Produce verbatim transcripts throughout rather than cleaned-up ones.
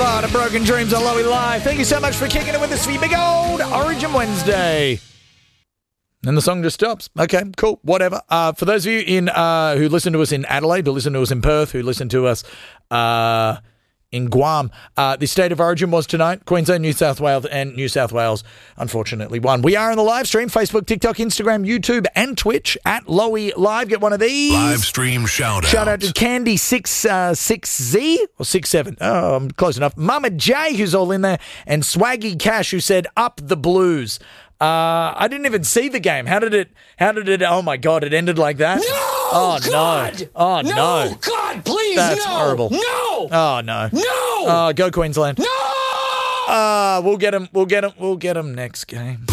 Boulevard of Broken Dreams on Lowy Live. Thank you so much for kicking it with us for your big old Origin Wednesday. And the song just stops. Okay, cool, whatever. Uh, for those of you in uh, who listen to us in Adelaide, who listen to us in Perth, who listen to us uh, in Guam, uh, the State of Origin was tonight. Queensland, New South Wales, and New South Wales, unfortunately, won. We are on the live stream, Facebook, TikTok, Instagram, YouTube, and Twitch at Lowy Live. Get one of these. Live stream shout out. Shout out to Candy six uh, six Z or six seven. Oh, I'm close enough. Mama J, who's all in there, and Swaggy Cash, who said up the Blues. Uh, I didn't even see the game. How did it? How did it? Oh my God! It ended like that. No! Oh God! no! Oh no! no! God, please, That's no! horrible. No! Oh no! No! Oh, go Queensland! No! Uh, we'll get him. We'll get him. We'll get him next game.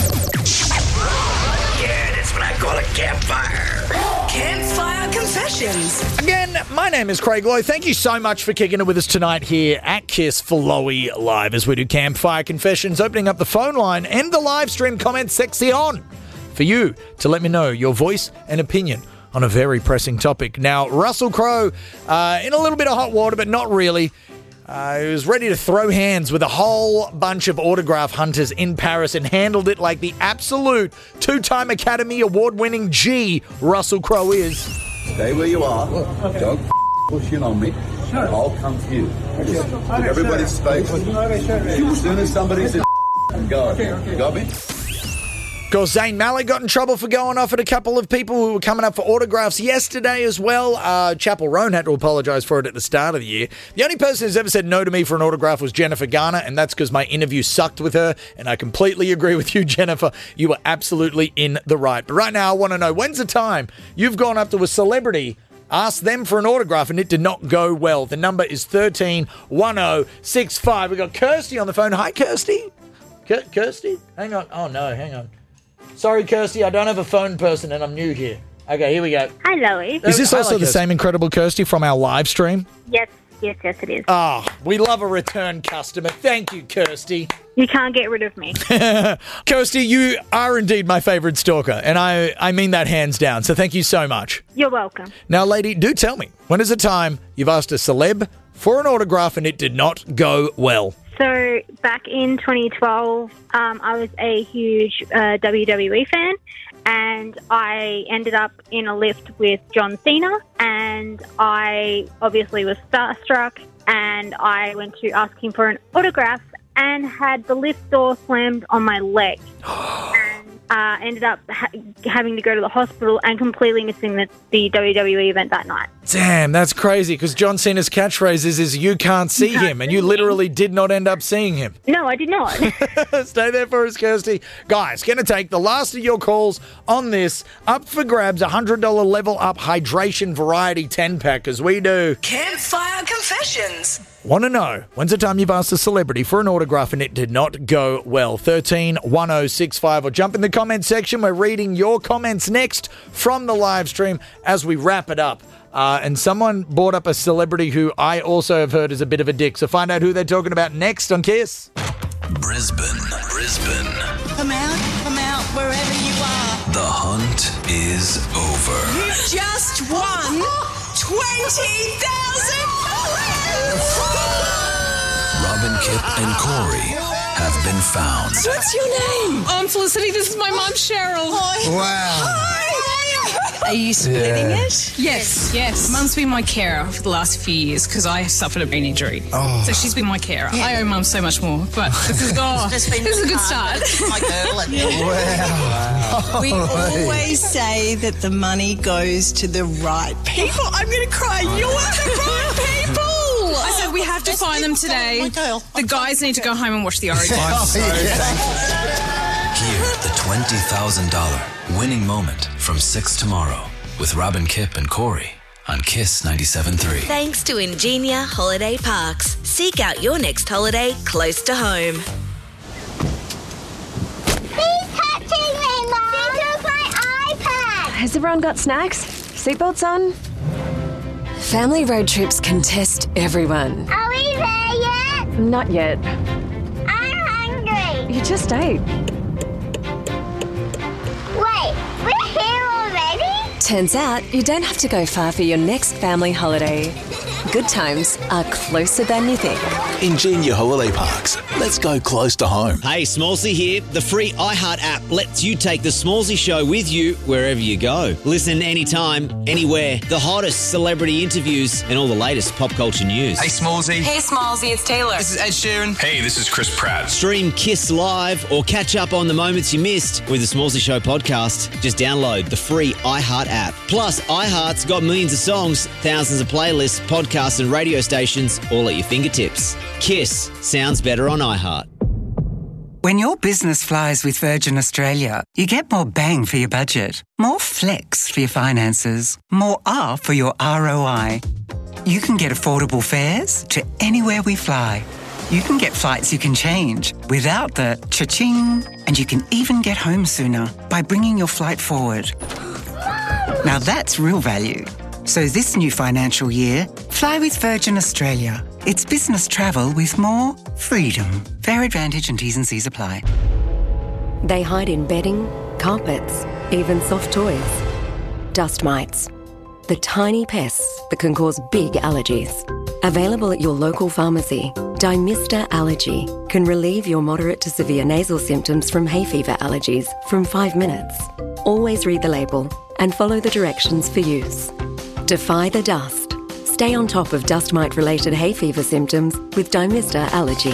Yeah, that's what I call a campfire. Campfire Confessions. Again, my name is Craig Lowe. Thank you so much for kicking it with us tonight here at Kiss for Lowy Live as we do Campfire Confessions, opening up the phone line and the live stream comment section for you to let me know your voice and opinion on a very pressing topic. Now, Russell Crowe uh, in a little bit of hot water, but not really. Uh, he was ready to throw hands with a whole bunch of autograph hunters in Paris and handled it like the absolute two-time Academy Award-winning G Russell Crowe is. Stay where you are. Don't push in on me. I'll come to you. Just give everybody space. As soon as somebody's in, go. You got me? Of course, Zayn Malik got in trouble for going off at a couple of people who were coming up for autographs yesterday as well. Uh, Chapel Roan had to apologise for it at the start of the year. The only person who's ever said no to me for an autograph was Jennifer Garner, and that's because my interview sucked with her, and I completely agree with you, Jennifer. You were absolutely in the right. But right now, I want to know, when's the time you've gone up to a celebrity, asked them for an autograph, and it did not go well? The number is thirteen one oh six five. We've got Kirsty on the phone. Hi, Kirsty. K- Kirsty? Hang on. Oh, no, hang on. Sorry, Kirsty, I don't have a phone person and I'm new here. Okay, here we go. Hi, Lowy. Is this Hi, also the Kirsty. same incredible Kirsty from our live stream? Yes, yes, yes, it is. Ah, oh, we love a return customer. Thank you, Kirsty. You can't get rid of me. Kirsty, you are indeed my favourite stalker, and I, I mean that hands down, so thank you so much. You're welcome. Now, lady, do tell me, when is the time you've asked a celeb for an autograph and it did not go well? So back in twenty twelve, um, I was a huge uh, W W E fan, and I ended up in a lift with John Cena, and I obviously was starstruck, and I went to ask him for an autograph and had the lift door slammed on my leg. and uh, ended up ha- having to go to the hospital and completely missing the, the W W E event that night. Damn, that's crazy, because John Cena's catchphrase is, is you can't see can't him, and see you him. literally did not end up seeing him. No, I did not. Stay there for us, Kirsty. Guys, going to take the last of your calls on this. Up for grabs, a one hundred dollars Level Up Hydration Variety ten-pack, as we do. Campfire Confessions. Want to know, when's the time you've asked a celebrity for an autograph and it did not go well? thirteen one oh six five, or jump in the comment section. We're reading your comments next from the live stream as we wrap it up. Uh, and someone brought up a celebrity who I also have heard is a bit of a dick. So find out who they're talking about next on Kiss. Brisbane, Brisbane. Come out, come out, wherever you are. The hunt is over. You just won twenty thousand dollars! Robin, Kip, and Corey have been found. What's your name? I'm Felicity. This is my mom, Cheryl. Hi. Wow. Hi. Are you splitting Yeah. it? Yes, yes. Mum's been my carer for the last few years because I suffered a brain injury. Oh. So she's been my carer. Yeah. I owe Mum so much more, but this is, oh, Just been this is a good hard. start. My girl and Wow. we always say that the money goes to the right people. I'm going to cry. You're the right people. I said we have to Just find them keep today. going, my girl. The guys need to go home and watch the Origin. Hear the twenty thousand dollars winning moment from six tomorrow with Robin, Kip, and Corey on Kiss ninety-seven point three. Thanks to Ingenia Holiday Parks. Seek out your next holiday close to home. He's touching me, Mom! He took my iPad! Has everyone got snacks? Seatbelts on? Family road trips can test everyone. Are we there yet? Not yet. I'm hungry! You just ate. Wait, we're here already? Turns out you don't have to go far for your next family holiday. good times are closer than you think. Ingenia Holiday Parks. Let's go close to home. Hey, Smallsy here. The free iHeart app lets you take the Smallsy show with you wherever you go. Listen anytime, anywhere. The hottest celebrity interviews and all the latest pop culture news. Hey, Smallsy. Hey, Smallsy, it's Taylor. This is Ed Sheeran. Hey, this is Chris Pratt. Stream Kiss Live or catch up on the moments you missed with the Smallsy Show podcast. Just download the free iHeart app. Plus, iHeart's got millions of songs, thousands of playlists, podcasts and radio stations all at your fingertips. Kiss sounds better on iHeart. When your business flies with Virgin Australia, you get more bang for your budget, more flex for your finances, more R for your R O I. You can get affordable fares to anywhere we fly. You can get flights you can change without the cha-ching, and you can even get home sooner by bringing your flight forward. Now that's real value. So this new financial year, fly with Virgin Australia. It's business travel with more freedom. Fare advantage and T's and C's apply. They hide in bedding, carpets, even soft toys. Dust mites. The tiny pests that can cause big allergies. Available at your local pharmacy, Dymista Allergy can relieve your moderate to severe nasal symptoms from hay fever allergies from five minutes. Always read the label and follow the directions for use. Defy the dust. Stay on top of dust mite-related hay fever symptoms with Dymista Allergy.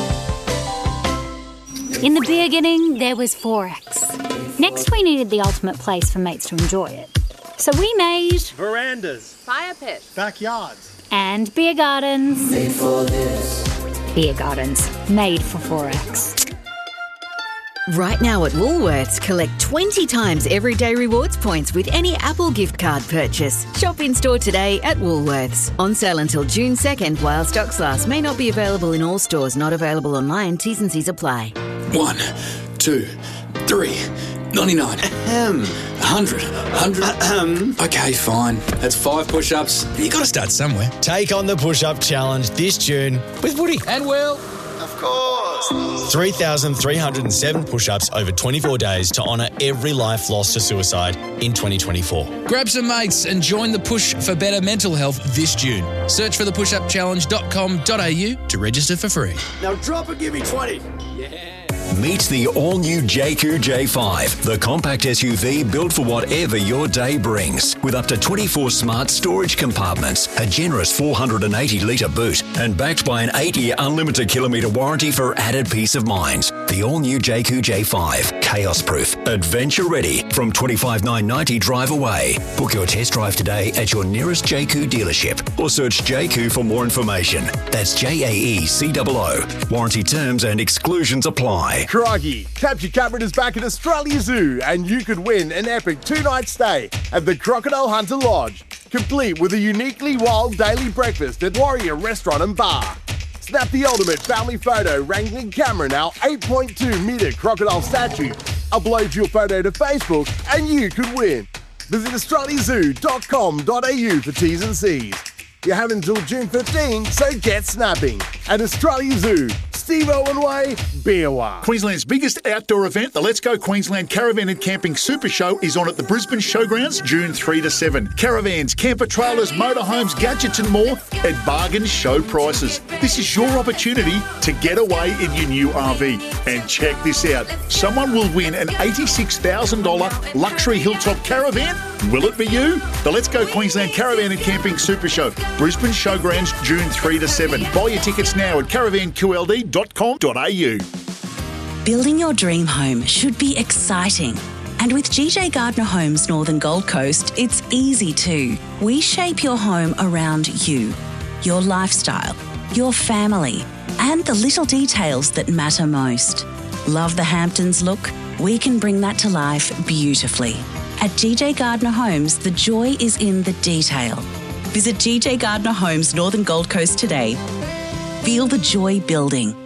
In the beginning, there was Forex. Next, we needed the ultimate place for mates to enjoy it. So we made... verandas, fire pits, backyards, and beer gardens. Made for this. Beer gardens, made for Forex. Right now at Woolworths, collect twenty times everyday rewards points with any Apple gift card purchase. Shop in store today at Woolworths. On sale until June second while stocks last. May not be available in all stores. Not available online. T's and C's apply. One, two, three, ninety-nine, ahem, one hundred, one hundred, ahem. Okay, fine. That's five push-ups. You got to start somewhere. Take on the push-up challenge this June with Woody and Will. Of course. three thousand three hundred seven push-ups over twenty-four days to honour every life lost to suicide in twenty twenty-four. Grab some mates and join the push for better mental health this June. Search for the push up challenge dot com dot a u to register for free. Now drop and give me twenty. Yeah. Meet the all-new J Q J five, the compact S U V built for whatever your day brings. With up to twenty-four smart storage compartments, a generous four hundred eighty litre boot, and backed by an eight-year unlimited kilometre warranty for added peace of mind. The all-new J Q J five, chaos-proof, adventure-ready, from twenty-five thousand nine hundred ninety drive away. Book your test drive today at your nearest J Q dealership or search J Q for more information. That's J A E C O O. Warranty terms and exclusions apply. Crikey, Capture Cupboard is back at Australia Zoo and you could win an epic two-night stay at the Crocodile Hunter Lodge, complete with a uniquely wild daily breakfast at Warrior Restaurant and Bar. Snap the ultimate family photo wrangling camera in our eight point two metre crocodile statue. Upload your photo to Facebook and you could win. Visit australia zoo dot com dot a u for T's and C's. You have until June fifteenth, so get snapping. At Australia Zoo, Steve Owen Way, Beerwah. Queensland's biggest outdoor event, the Let's Go Queensland Caravan and Camping Super Show, is on at the Brisbane Showgrounds June third to seventh. Caravans, camper trailers, motorhomes, gadgets and more at bargain show prices. This is your opportunity to get away in your new R V. And check this out. Someone will win an eighty-six thousand dollars luxury hilltop caravan. Will it be you? The Let's Go Queensland Caravan and Camping Super Show, Brisbane Showgrounds June third to seventh. Buy your tickets now at caravan q l d dot com dot a u. Building your dream home should be exciting. And with G J Gardner Homes Northern Gold Coast, it's easy too. We shape your home around you, your lifestyle, your family, and the little details that matter most. Love the Hamptons look? We can bring that to life beautifully. At G J Gardner Homes, the joy is in the detail. Visit G J Gardner Homes Northern Gold Coast today. Feel the joy building.